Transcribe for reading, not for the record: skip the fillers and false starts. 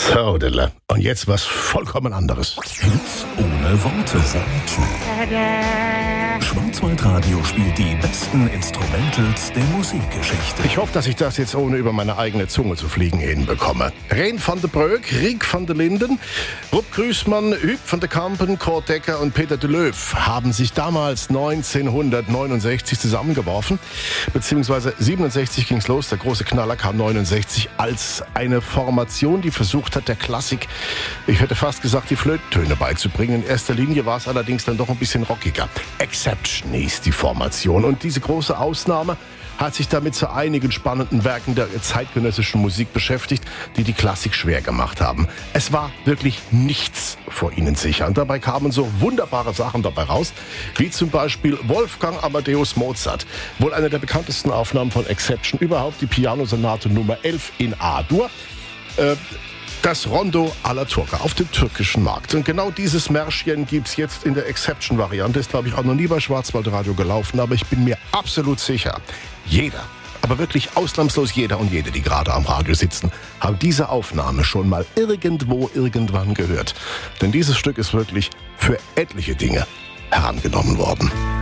So, Dille. Und jetzt was vollkommen anderes. Hits ohne Worte. Schwarzwaldradio spielt die besten Instrumentals der Musikgeschichte. Ich hoffe, dass ich das jetzt ohne über meine eigene Zunge zu fliegen hinbekomme. Ren van der Breuk, Riek van der Linden, Rupp Grüßmann, Huub van der Kampen, Kurt Decker und Peter de Leeuw haben sich damals 1969 zusammengeworfen. Beziehungsweise 67 ging's los. Der große Knaller kam 69 als eine Formation, die versucht hat, der Klassik, ich hätte fast gesagt, die Flötentöne beizubringen. In erster Linie war es allerdings dann doch ein bisschen rockiger. Exception hieß die Formation. Und diese große Ausnahme hat sich damit zu einigen spannenden Werken der zeitgenössischen Musik beschäftigt, die die Klassik schwer gemacht haben. Es war wirklich nichts vor ihnen sicher. Und dabei kamen so wunderbare Sachen dabei raus, wie zum Beispiel Wolfgang Amadeus Mozart. Wohl eine der bekanntesten Aufnahmen von Exception überhaupt, die Pianosonate Nummer 11 in A-Dur. Das Rondo alla Turca auf dem türkischen Markt. Und genau dieses Märschchen gibt's jetzt in der Exception-Variante. Ist, glaube ich, auch noch nie bei Schwarzwaldradio gelaufen. Aber ich bin mir absolut sicher, jeder, aber wirklich ausnahmslos jeder und jede, die gerade am Radio sitzen, haben diese Aufnahme schon mal irgendwo, irgendwann gehört. Denn dieses Stück ist wirklich für etliche Dinge herangenommen worden.